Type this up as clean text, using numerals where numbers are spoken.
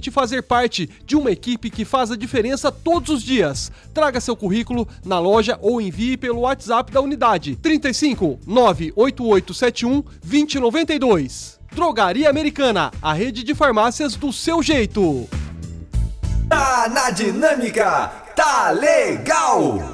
Experimente fazer parte de uma equipe que faz a diferença todos os dias. Traga seu currículo na loja ou envie pelo WhatsApp da unidade 35 98871 2092. Drogaria Americana, a rede de farmácias do seu jeito. Tá na dinâmica, tá legal!